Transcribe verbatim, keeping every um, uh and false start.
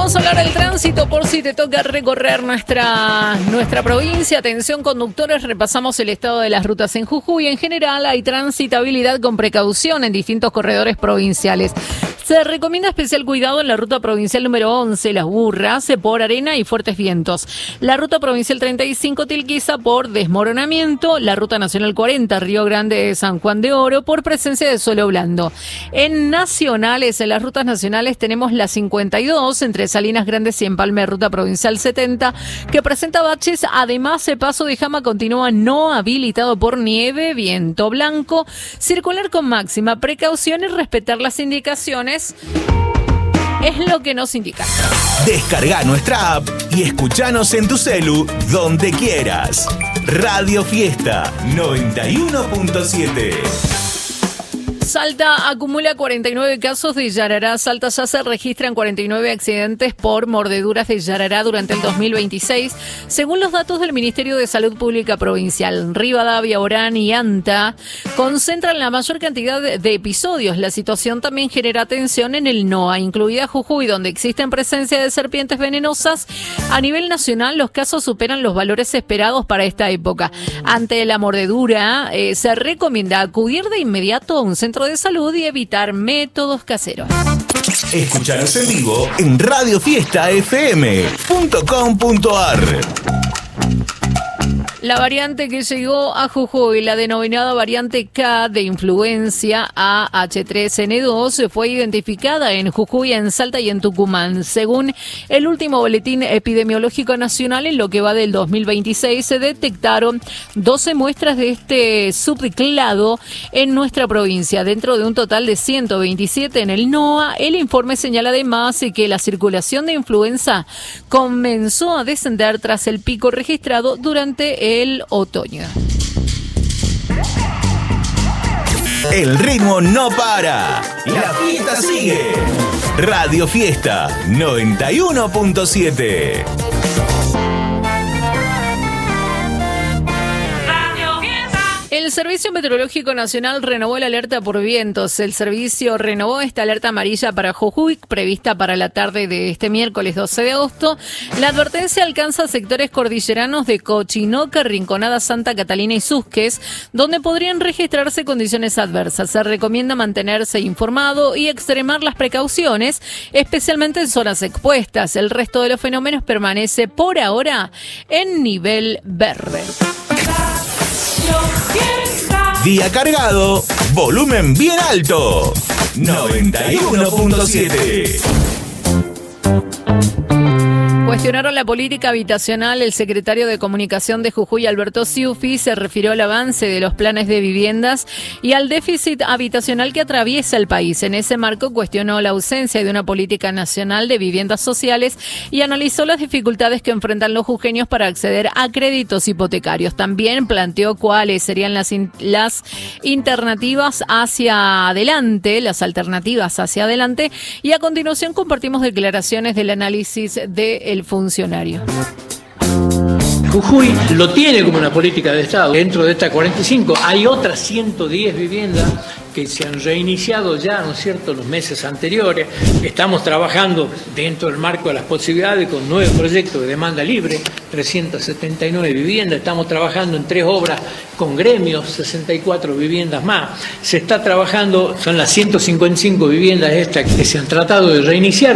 Vamos a hablar del tránsito por si te toca recorrer nuestra, nuestra provincia. Atención conductores, repasamos el estado de las rutas en Jujuy. En general hay transitabilidad con precaución en distintos corredores provinciales. Se recomienda especial cuidado en la ruta provincial número once, Las Burras, por arena y fuertes vientos. La ruta provincial treinta y cinco, Tilquiza, por desmoronamiento. La ruta nacional cuarenta, Río Grande de San Juan de Oro, por presencia de suelo blando. En nacionales, en las rutas nacionales tenemos la cincuenta y dos, entre Salinas Grandes y Empalme, ruta provincial setenta, que presenta baches. Además, el paso de Jama continúa no habilitado por nieve, viento blanco. Circular con máxima precaución y respetar las indicaciones es lo que nos indica. Descarga nuestra app y escuchanos en tu celu donde quieras. Radio Fiesta noventa y uno punto siete. Salta acumula cuarenta y nueve casos de yarará. Salta ya se registran cuarenta y nueve accidentes por mordeduras de yarará durante el dos mil veintiséis, según los datos del Ministerio de Salud Pública Provincial. Rivadavia, Orán y Anta concentran la mayor cantidad de episodios. La situación también genera tensión en el NOA, incluida Jujuy, donde existen presencia de serpientes venenosas. A nivel nacional, los casos superan los valores esperados para esta época. Ante la mordedura, eh, se recomienda acudir de inmediato a un centro de salud y evitar métodos caseros. Escúchanos en vivo en radio fiesta f m punto com punto a r. La variante que llegó a Jujuy, la denominada variante K de influencia A H tres N dos, fue identificada en Jujuy, en Salta y en Tucumán. Según el último boletín epidemiológico nacional, en lo que va del dos mil veintiséis, se detectaron doce muestras de este subclado en nuestra provincia, dentro de un total de ciento veintisiete en el NOA. El informe señala además que la circulación de influenza comenzó a descender tras el pico registrado durante el otoño. El ritmo no para, la fiesta sigue. Radio Fiesta noventa y uno punto siete. El Servicio Meteorológico Nacional renovó la alerta por vientos. El servicio renovó esta alerta amarilla para Jujuy, prevista para la tarde de este miércoles doce de agosto. La advertencia alcanza sectores cordilleranos de Cochinoca, Rinconada, Santa Catalina y Susques, donde podrían registrarse condiciones adversas. Se recomienda mantenerse informado y extremar las precauciones, especialmente en zonas expuestas. El resto de los fenómenos permanece por ahora en nivel verde. Día cargado, volumen bien alto. noventa y uno punto siete. Cuestionaron la política habitacional. El secretario de Comunicación de Jujuy, Alberto Ciufi, se refirió al avance de los planes de viviendas y al déficit habitacional que atraviesa el país. En ese marco cuestionó la ausencia de una política nacional de viviendas sociales y analizó las dificultades que enfrentan los jujeños para acceder a créditos hipotecarios. También planteó cuáles serían las, in- las alternativas hacia adelante, las alternativas hacia adelante, y a continuación compartimos declaraciones del análisis del funcionario. Jujuy lo tiene como una política de Estado. Dentro de estas cuarenta y cinco hay otras ciento diez viviendas que se han reiniciado ya, ¿no es cierto?, los meses anteriores. Estamos trabajando dentro del marco de las posibilidades con nueve proyectos de demanda libre, trescientas setenta y nueve viviendas. Estamos trabajando en tres obras con gremios, sesenta y cuatro viviendas más. Se está trabajando, son las ciento cincuenta y cinco viviendas estas que se han tratado de reiniciar.